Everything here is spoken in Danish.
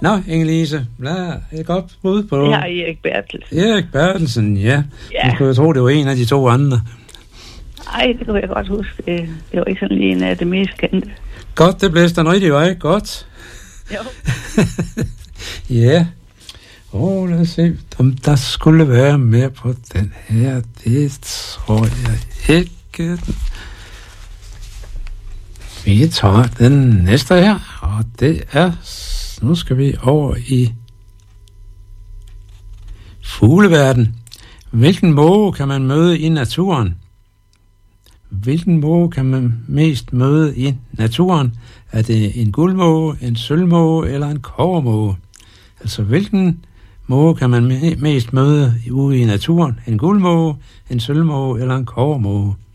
Nå, Inge-Lise, et godt bud på... Det er Erik Bertelsen. Erik Bertelsen, ja. Du kunne jo tro, det var en af de to andre. Nej, det kunne jeg godt huske. Det var ikke sådan lige en af det mest kendte. Godt, det blæste den rigtig vej. Godt. Jo. Ja. Lad os se, om der skulle være mere på den her. Det tror jeg ikke. Vi tager den næste her, og det er... Nu skal vi over i fugleverden. Hvilken måge kan man møde i naturen? Hvilken måge kan man mest møde i naturen? Er det en guldmåge, en sølvmåge eller en kobbermåge? Altså, hvilken måge kan man mest møde ude i naturen? En guldmåge, en sølvmåge eller en kobbermåge?